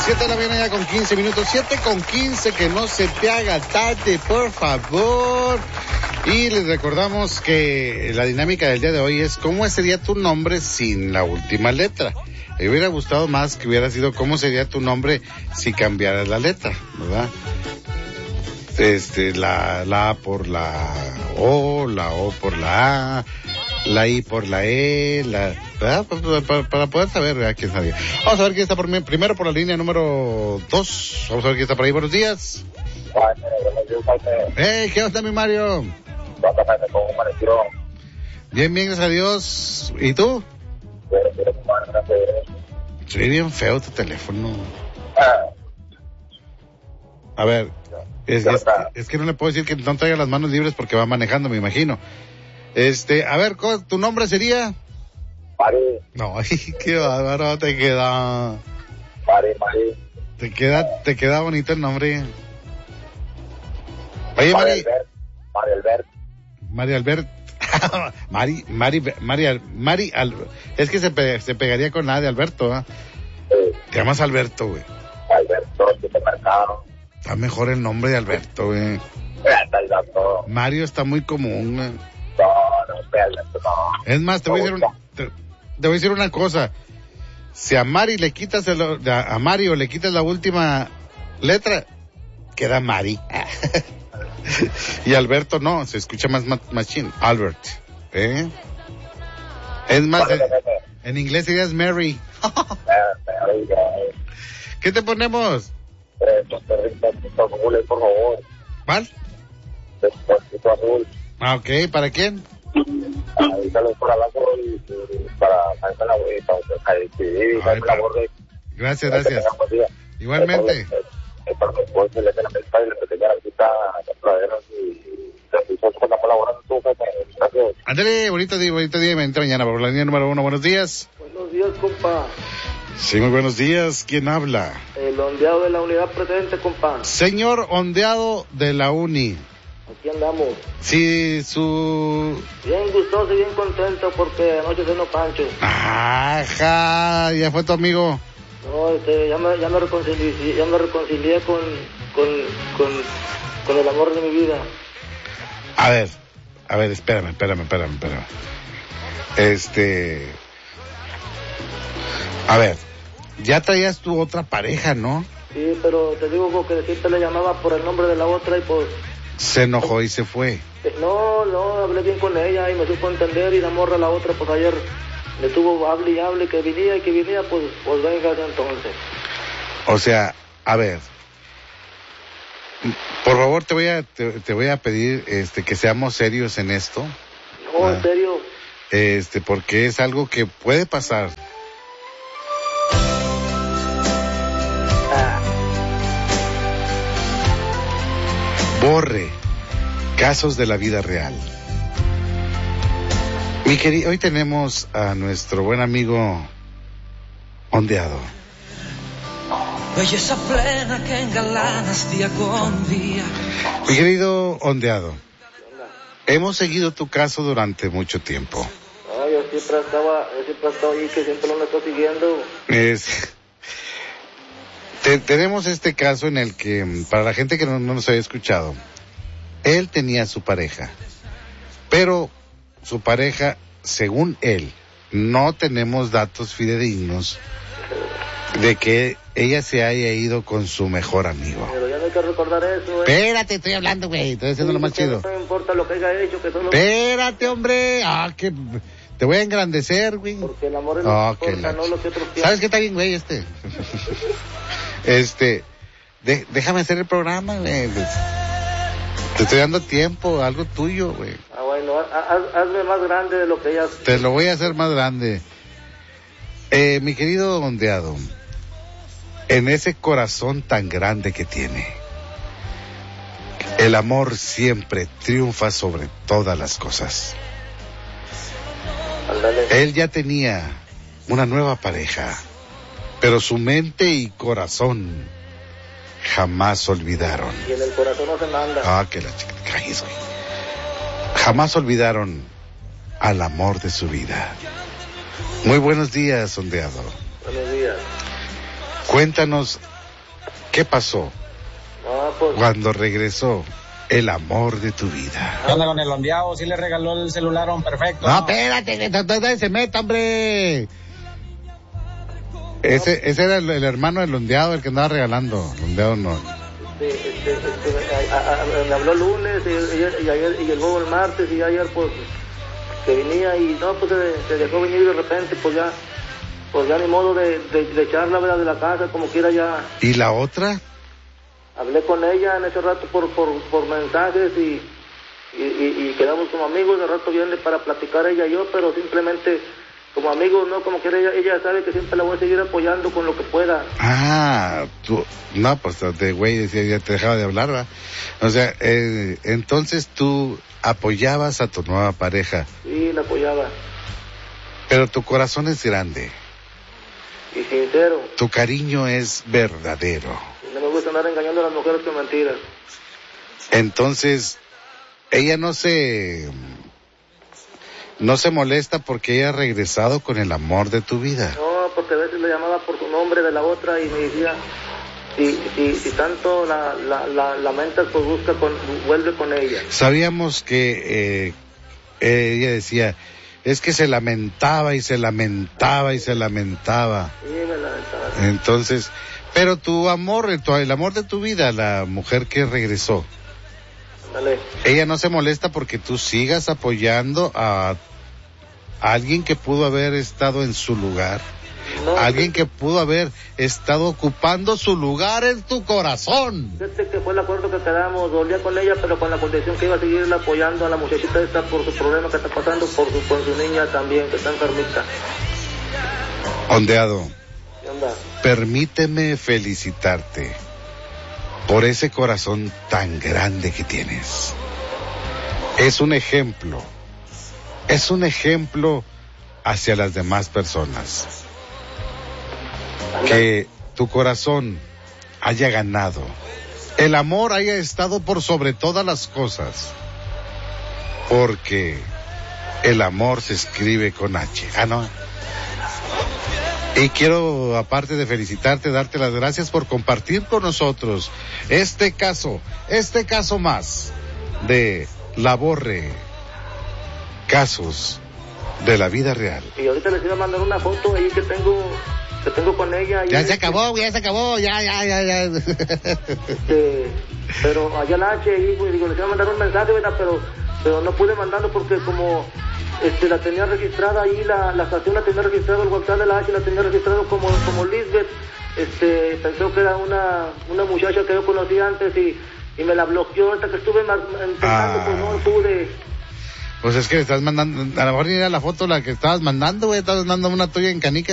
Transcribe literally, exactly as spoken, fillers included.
siete de la mañana ya con quince minutos, siete con quince, que no se te haga tarde, por favor. Y les recordamos que la dinámica del día de hoy es cómo sería tu nombre sin la última letra. Me hubiera gustado más que hubiera sido cómo sería tu nombre si cambiaras la letra, ¿verdad? Este, la, la A por la O, la O por la A, la I por la E, la, ¿verdad? Para, para, para poder saber, ¿verdad? Quién sabe. Vamos a ver quién está por mí, primero por la línea número dos. Vamos a ver quién está por ahí. Buenos días. Hey, ¿qué onda, mi Mario? Bien, bien, gracias a Dios. ¿Y tú? Soy bien feo tu teléfono. A ver, es, es, es que no le puedo decir que no traiga las manos libres porque va manejando, me imagino. Este, a ver, ¿tu nombre sería? Mari. No, ay, qué bárbaro te queda. Mari, Mari. Te queda, te queda bonito el nombre. Oye, Mari. Mari Albert. Mari Albert. Mari, Mari, Mari, Mari, Mari Al, es que se, pe, se pegaría con la de Alberto, ¿ah? Sí. Te llamas Alberto, güey. Alberto, supermercado. Está mejor el nombre de Alberto, güey. Mario está muy común, güey. No, no, Alberto, no. Es más, te voy a decir una, te, te voy a decir una cosa. Si a Mari le quitas el, a Mario le quitas la última letra, queda Mari. Y Alberto no, se escucha más machín. Albert, ¿eh? Es más, en, en inglés serías Mary. ¿Qué te ponemos? Eh, azules, por favor. ¿Cuál? Despacito azul. Ah, ok, ¿para quién? Ahí sale por abajo y para sacar la borde. Gracias, gracias. Igualmente. Para mi esposa, le tengo el padre, le pequeña artista, praderos y servicios con la colaboración. Gracias. Ándale, bonito día, bonito día, me entra mañana por la línea número uno. Buenos días. Buenos días, compa. Sí, muy buenos días. ¿Quién habla? El ondeado de la unidad presente, compa. Señor ondeado de la uni. Aquí andamos. Sí, su... Bien gustoso y bien contento porque anoche cenó Pancho. Ajá, ya fue tu amigo. No, este, ya me, ya me reconcilié, ya me reconcilié con, con, con, con el amor de mi vida. A ver, a ver, espérame, espérame, espérame, espérame. Este... A ver, ya traías tu otra pareja, ¿no? Sí, pero te digo que siempre le llamaba por el nombre de la otra y pues... Se enojó y se fue. No, no, hablé bien con ella y me supo entender y la morra la otra, pues ayer le tuvo hable y hable que venía y que venía, pues, pues venga entonces. O sea, a ver, por favor te voy a te, te voy a pedir este que seamos serios en esto. No, ah, en serio. Este, porque es algo que puede pasar. Ah. Borre casos de la vida real. Mi querido, hoy tenemos a nuestro buen amigo Ondeado. Belleza plena que engalanas día con día. Mi querido Ondeado, hemos seguido tu caso durante mucho tiempo. No, yo siempre estaba, yo siempre estaba ahí, que siempre lo me estoy siguiendo. Es, te, tenemos este caso en el que, para la gente que no, no nos había escuchado, él tenía su pareja, pero su pareja, según él, no tenemos datos fidedignos de que ella se haya ido con su mejor amigo. Pero ya no hay que recordar eso, ¿eh? Espérate, estoy hablando, güey, estoy haciendo Sí, lo más chido. No importa lo que haya hecho, que solo... Espérate, hombre, ah, que te voy a engrandecer, güey. Porque el amor es Oh, lo que importa, no lo que otros piensan. ¿Sabes qué está bien, güey, este? este, de, déjame hacer el programa, güey. Te estoy dando tiempo, algo tuyo, güey. Ah, bueno, haz, hazme más grande de lo que ella... Te lo voy a hacer más grande. Eh, mi querido Ondeado, en ese corazón tan grande que tiene, el amor siempre triunfa sobre todas las cosas. Andale. Él ya tenía una nueva pareja, pero su mente y corazón jamás olvidaron. Y en el corazón no se manda. Ah, que la chica te caes, güey. Jamás olvidaron al amor de su vida. Muy buenos días, Ondeado. Buenos días. Cuéntanos ¿Qué pasó No, pues... cuando regresó el amor de tu vida? ¿Qué onda con el ondeado? ¿Sí le regaló el celular a un perfecto? No, espérate, que nadie se meta, hombre. Ese, ese era el, el hermano del ondeado, el que andaba regalando. El ondeado no. Este, este, este, a, a, a, me habló el lunes y, y, y ayer y llegó el martes y ayer pues que venía y no, pues se, se dejó venir de repente, pues ya, pues ya ni modo de, de, de echarla, ¿verdad?, de la casa, como quiera ya. ¿Y la otra? Hablé con ella en ese rato por, por, por mensajes y, y, y, y quedamos como amigos. De rato viene para platicar ella y yo, pero simplemente como amigos, ¿no? Como que ella, ella sabe que siempre la voy a seguir apoyando con lo que pueda. Ah, tú, no, pues de güey decía, ya te dejaba de hablar, ¿verdad? O sea, eh, entonces tú apoyabas a tu nueva pareja. Sí, la apoyaba. Pero tu corazón es grande. Y sincero. Tu cariño es verdadero. No me gusta andar engañando a las mujeres con mentiras. Entonces, ella no se... no se molesta porque ella ha regresado con el amor de tu vida. No, porque a veces le llamaba por su nombre de la otra y me decía, si, si, si tanto la, la, la lamentas, pues busca con, vuelve con ella. Sabíamos que eh, ella decía, es que se lamentaba y se lamentaba y se lamentaba. Sí, me lamentaba. Entonces, pero tu amor, tu, el amor de tu vida, la mujer que regresó, Dale. ella no se molesta porque tú sigas apoyando a alguien que pudo haber estado en su lugar, no, alguien que pudo haber estado ocupando su lugar en tu corazón. Fíjate que fue el acuerdo que quedamos, dolía con ella, pero con la condición que iba a seguirla apoyando a la muchachita esta por su problema que está pasando, por su, con su niña también, que está enfermita. Ondeado, ¿Qué onda? Permíteme felicitarte por ese corazón tan grande que tienes. Es un ejemplo, es un ejemplo hacia las demás personas. Que tu corazón haya ganado, el amor haya estado por sobre todas las cosas, porque el amor se escribe con H. Ah, no. Y quiero, aparte de felicitarte, darte las gracias por compartir con nosotros este caso, este caso más de La Borre, casos de la vida real. Y ahorita les iba a mandar una foto ahí que tengo, que tengo con ella. Ya se acabó, ya se acabó, ya, ya, ya, ya. Este, pero allá la H, ahí, pues, digo, les iba a mandar un mensaje, ¿verdad? Pero, pero no pude mandarlo porque como... Este, la tenía registrada ahí, la, la estación la tenía registrada, el WhatsApp de la H la tenía registrado como, como Lisbeth. Este, pensó que era una, una muchacha que yo conocía antes y, y me la bloqueó hasta que estuve más, intentando, ah. pues no pude. Pues es que le estás mandando, a lo mejor ni era la foto la que estabas mandando, güey, estabas mandando una tuya en canica.